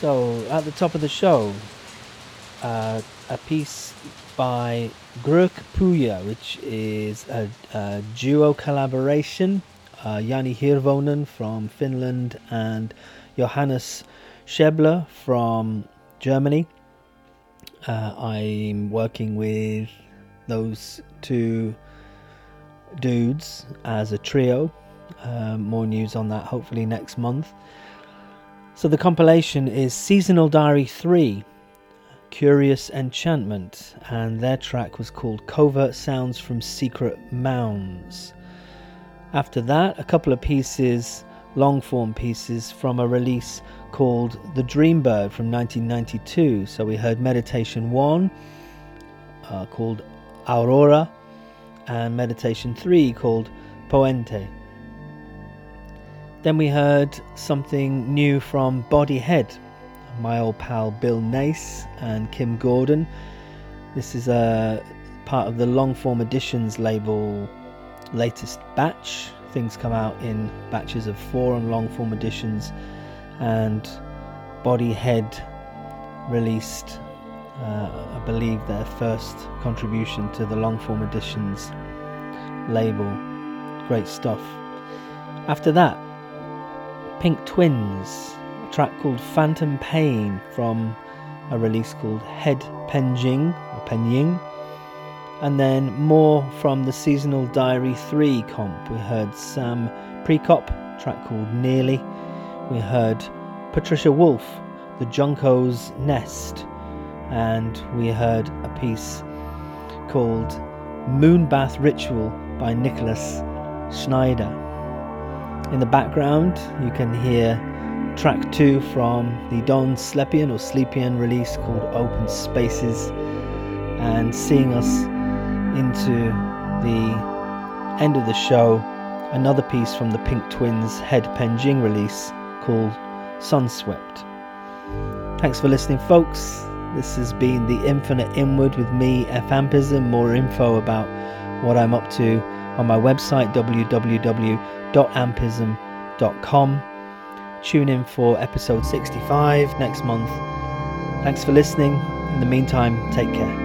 So, at the top of the show, a piece by Grök Puja, which is a duo collaboration. Jani Hirvonen from Finland and Johannes Schebler from Germany. I'm working with those two dudes as a trio. More news on that hopefully next month. So the compilation is Seasonal Diary 3, Curious Enchantment, and their track was called Covert Sounds from Secret Mounds. After that, a couple of pieces, long-form pieces from a release called The Dreambird from 1992. So we heard Meditation 1 called Aurora and Meditation 3 called Poente. Then we heard something new from Body Head, my old pal Bill Nace and Kim Gordon. This is a part of the Longform Editions label latest batch. Things come out in batches of 4 on Longform Editions, and Body Head released I believe their first contribution to the Longform Editions label. Great stuff. After that, Pink Twins, a track called Phantom Pain from a release called Head Penjing or Penying. And then more from the Seasonal Diary 3 comp. We heard Sam Prekop, a track called Nearly. We heard Patricia Wolf, The Junko's Nest. And we heard a piece called Moonbath Ritual by Nicholas Schneider. In the background, you can hear track 2 from the Don Slepian or Sleepian release called Open Spaces, and seeing us into the end of the show, another piece from the Pink Twins Head Penjing release called Sunswept. Thanks for listening, folks. This has been The Infinite Inward with me, F. Ampism. More info about what I'm up to on my website, www.ampism.com. Tune in for episode 65 next month. Thanks for listening. In the meantime, take care.